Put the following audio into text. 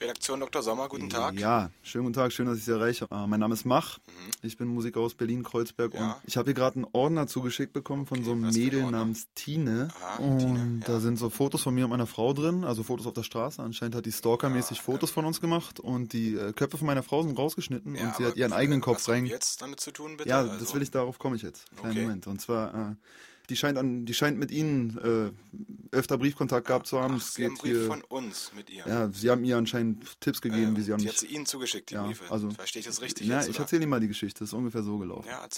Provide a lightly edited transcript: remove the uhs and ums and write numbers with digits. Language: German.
Redaktion Dr. Sommer, guten Tag. Ja, schönen guten Tag, schön, dass ich Sie erreiche. Mein Name ist Mach, ich bin Musiker aus Berlin-Kreuzberg und ich habe hier gerade einen Ordner zugeschickt bekommen von so einem Mädel namens Tine. Und da sind so Fotos von mir und meiner Frau drin, also Fotos auf der Straße. Anscheinend hat die stalkermäßig Fotos von uns gemacht und die Köpfe von meiner Frau sind rausgeschnitten und sie hat ihren eigenen Kopf rein. Was hat jetzt damit zu tun, bitte? Ja, das will ich, darauf komme ich jetzt. Kleinen Moment. Und zwar, die scheint mit Ihnen öfter Briefkontakt gehabt zu haben. Sie haben einen Brief von uns mit ihr. Ja, Sie haben ihr anscheinend Tipps gegeben, wie sie Die hat sie Ihnen zugeschickt, die Briefe. also, Verstehe ich das richtig ja, jetzt, ich oder? erzähle Ihnen mal die Geschichte. Das ist ungefähr so gelaufen. Ja,